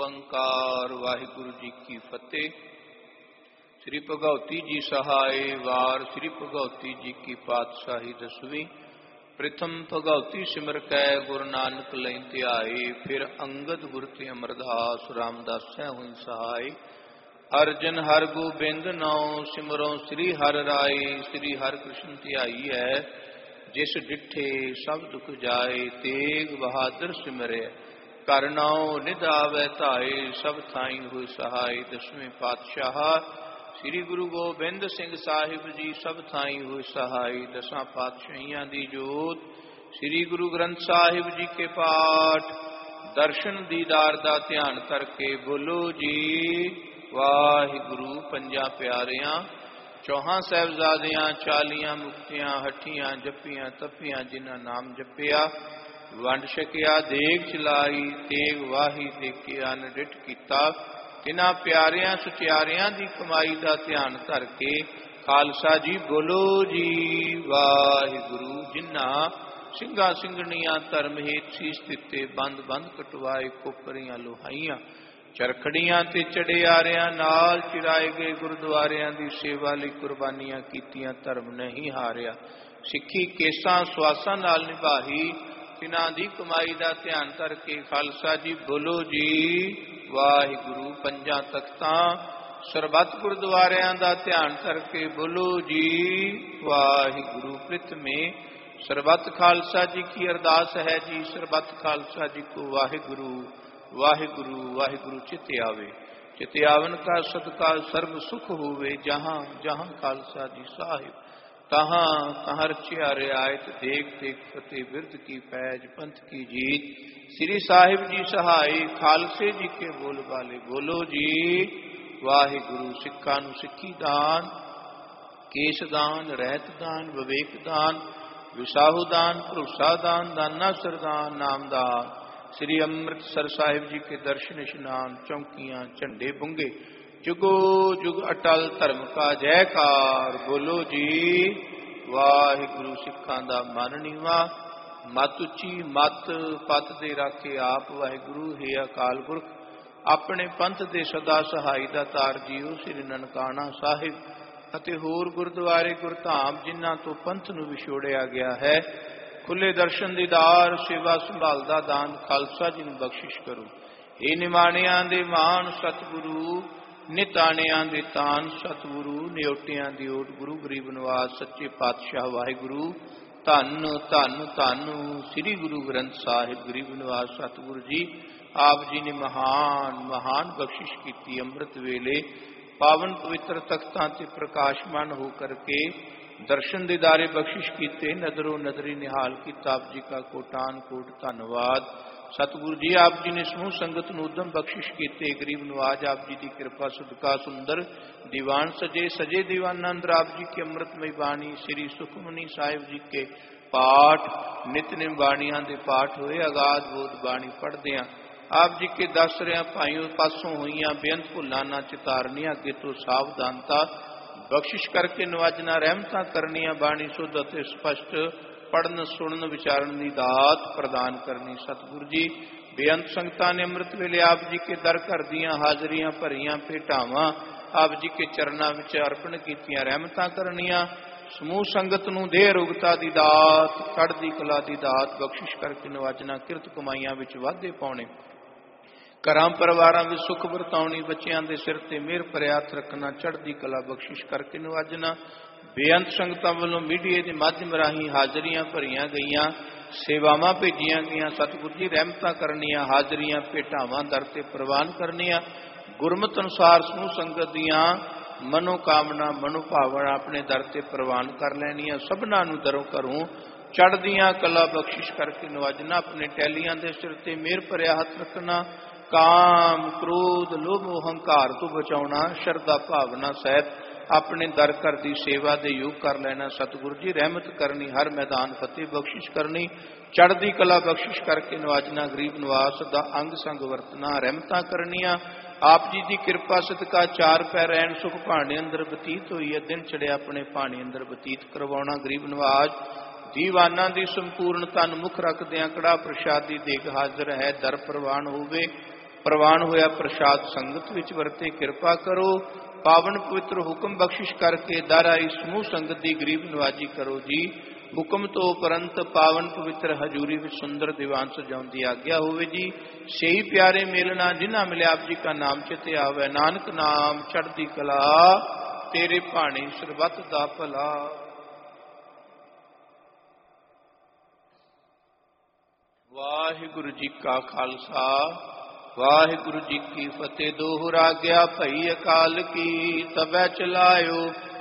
ओंकार वाहिगुरु जी की फतेह। श्री भगवती जी सहाय वार श्री भगवती जी की पातशाही दसवीं। प्रथम भगवती सिमर कै गुरु नानक लई ध्याए, फिर अंगद गुर ते अमरदास रामदास हुई सहाय। हर जन हर गोबिंद नाउ सिमरो श्री हर राय। श्री हर कृष्ण ध्याई है जिस डिठे सब दुख जाए। तेग बहादुर सिमरे कर नाउ निध आवे धाए। सब थाई हुई सहाय। दसवें पातशाह श्री गुरु गोबिंद सिंह साहिब जी सब थाई हुई सहाय। दसां पातशाहियां दी जोत श्री गुरु ग्रंथ साहिब जी के पाठ दर्शन दीदार दा ध्यान करके बोलो जी वाहिगुरु। पंजा प्यारियां चौहां साहिबजादियां 40 मुक्तियां हठियां जपियां तपियां जिन्हां नाम जपिया वंड छकिया देग चलाई। तेग वाही देके अन डिठ कीता। तिन्हां प्यारियां सुचियारियां दी कमाई दा ध्यान करके खालसा जी बोलो जी वाहिगुरु। जिन्हां ਸਿੰਘਾਂ ਸਿੰਘਣੀਆਂ धर्म हेत शीश दिते बंद बंद कटवाए कोपरियां लोहाइयां चरखड़ियां ते चढ़ियारियां नाल चिराए गए गुरुद्वारियां दी सेवा लई कुर्बानियां कीतियां धर्म नहीं हारिया। सिੱਖੀ केसां ਸਵਾਸਾਂ नाल निभाही। तिन्हां दी कमाई दा ध्यान करके खालसा जी बोलो जी वाहिगुरु। पंजां तख्तां सरबत गुरुद्वारियां दा ध्यान करके बोलो जी वाहिगुरु। प्रथमे सरबत खालसा जी की अरदास है जी। सरबत खालसा जी को वाहिगुरु वाहिगुरु वाहिगुरु चित आवे। चित आवन का सदका सर्व सुख होवे। जहाँ जहाँ खालसा जी साहिब तहाँ तहाँ रचिया रियायत। देख देख फतेह बिरद की पैज पंथ की जीत। श्री साहिब जी सहाय खालसे जी के बोल वाले बोलो जी वाहिगुरु। सिक्खा नूं सिक्खी दान केश दान रहत दान विवेक दान विसाहु दान भरोसा दान दाना सरदान नाम दान। श्री अमृतसर साहिब जी के दर्शन इशनान चौकियां झंडे बुंगे जुगो जुग अटल धर्म का जयकार बोलो जी वाहिगुरु। सिखां दा मन नीवा मत उची मत पत दे राखे आप वाहिगुरु। हे अकाल पुरख अपने पंथ दे सदा सहाय दा तार जीओ। श्री ननकाना साहिब ਅਤੇ ਹੋਰ ਗੁਰਦੁਆਰੇ ਗੁਰਧਾਮ ਜਿਨ੍ਹਾਂ ਤੋਂ ਪੰਥ ਨੂੰ ਵਿਛੋੜਿਆ ਗਿਆ ਹੈ। ਖੁੱਲੇ ਦਰਸ਼ਨ ਦੀਦਾਰ ਸੇਵਾ ਸੰਭਾਲ ਦਾ ਦਾਨ ਖਾਲਸਾ ਜੀ ਨੂੰ ਬਖਸ਼ਿਸ਼ ਕਰੋ। ਇਹ ਨਿਮਾਣਿਆਂ ਦੇ ਮਾਣ ਸਤਿਗੁਰੂ ਨਿਤਾਣਿਆਂ ਦੇ ਤਾਨ ਸਤਿਗੁਰੂ ਨਿਉਟਿਆਂ ਦੀ ਓਟ ਗੁਰੂ ਗਰੀਬ ਨਿਵਾਸ ਸੱਚੇ ਪਾਤਸ਼ਾਹ ਵਾਹਿਗੁਰੂ। ਧੰਨ ਧੰਨ ਧੰਨ ਸ੍ਰੀ ਗੁਰੂ ਗ੍ਰੰਥ ਸਾਹਿਬ ਗਰੀਬ ਨਿਵਾਸ ਸਤਿਗੁਰੂ ਜੀ। ਆਪ ਜੀ ਨੇ ਮਹਾਨ ਮਹਾਨ ਬਖਸ਼ਿਸ਼ ਕੀਤੀ। ਅੰਮ੍ਰਿਤ ਵੇਲੇ पावन पवित्र तख्तां ते प्रकाशमान होकर के दर्शन दीदारे बख्शिश कीते। नदरों नदरी निहाल किया। आप जी का कोटान कोट धन्यवाद। सतगुरु जी आप जी ने समूह संगत नूं उदम बख्शिश कीते। गरीब नवाज आप जी की कृपा सदका सुंदर दीवान सजे सजे दीवाना अंदर आप जी की अमृतमय बाणी श्री सुखमनी साहिब जी के पाठ नितनेम बाणियां दे पाठ होए। अगाध बोध बाणी पढ़दियां आप जी के दस रहा भाइयों पासों हुई बेअंत भुलां ना चितारनियां। अगे तो सावधानता बख्शिश करके नवाजना रहमतां करनियां। बाणी शुद्ध अते स्पष्ट पढ़न सुनन विचारण की दात प्रदान करनी। सतगुरु जी बेअंत संगतां ने अमृत वेले आप जी के दर घर दियां हाजरियां भरियां भेटावां आप जी के चरणों विच अर्पण कीतियां रहमतां करनियां। समूह संगत नूं देह रोगता की दात चढ़दी कला की दात बख्शिश करके नवाजना किरत कमाइयां विच वाधे पाउणे। घरां परिवारां विच सुख वरताउणी। बच्चियां दे सिर ते मेहर भरिया हत्थ रखना चढ़दी कला बख्शिश करके नवाजना। बेअंत संगतां वल्लों मीडिया के माध्यम राही हाजरियां भरियां गईयां सेवावां भेजियां गईयां। सतगुरु जी रहमतां करनियां हाजरियां भेटावां दर ते प्रवान करनियां। गुरमत अनुसार समूह संगत दियां मनोकामना मनोभावना अपने दर ते प्रवान कर लैनियां। सबनां नूं दरों घरों चढ़दियां कला बख्शिश करके नवाजना। अपने टैलियां दे सिर ते मेहर भरिया हत्थ रखना। काम क्रोध लोभ अहंकार तो बचाउणा। शरदा भावना सहित अपने दर घर की सेवा दे योग कर लेना। सतगुरु जी रहमत करनी। हर मैदान फतेह बख्शिश करनी। चढ़दी कला बख्शिश करके नवाजना। गरीब निवास दा अंग संग वरतना रहमतां करनियां। आप जी की कृपा सदका चार पैर रहन सुख भाणे अंदर बतीत हुई है। दिन चढ़िया अपने भाणे अंदर बतीत करवाउणा। गरीब निवाज दीवाना की संपूर्ण तन मुख रखदियां कड़ा प्रसाद की देग हाजिर है। दर प्रवान होवे ਪ੍ਰਵਾਨ ਹੋਇਆ ਪ੍ਰਸ਼ਾਦ ਸੰਗਤ ਵਿੱਚ ਵਰਤੇ ਕਿਰਪਾ ਕਰੋ। ਪਾਵਨ ਪਵਿੱਤਰ ਹੁਕਮ ਬਖਸ਼ਿਸ਼ ਕਰਕੇ ਦਰ ਆਈ ਸਮੂਹ ਸੰਗਤ ਦੀ ਗਰੀਬ ਨਵਾਜੀ ਕਰੋ ਜੀ। ਹੁਕਮ ਤੋਂ ਉਪਰੰਤ ਪਾਵਨ ਪਵਿੱਤਰ ਹਜ਼ੂਰੀ ਵਿੱਚ ਸੁੰਦਰ ਦੀਵਾਨ ਸਜਾਉਣ ਦੀ ਆਗਿਆ ਹੋਵੇ ਜੀ। ਸਹੀ ਪਿਆਰੇ ਮੇਲਣਾ ਜਿਨ੍ਹਾਂ ਮਿਲਿਆ ਆਪ ਜੀ ਕਾ ਨਾਮ ਚਿਤੇ ਆਵੇ। ਨਾਨਕ ਨਾਮ ਚੜ੍ਹਦੀ ਕਲਾ ਤੇਰੇ ਭਾਣੇ ਸਰਬੱਤ ਦਾ ਭਲਾ। ਵਾਹਿਗੁਰੂ ਜੀ ਕਾ ਖਾਲਸਾ ਵਾਹਿਗੁਰੂ ਜੀ ਕੀ ਫਤਿਹ। ਦੋਹਰਾ ਗਿਆ ਭਈ ਅਕਾਲ ਕੀ ਤਬੈ ਚਲਾਇਓ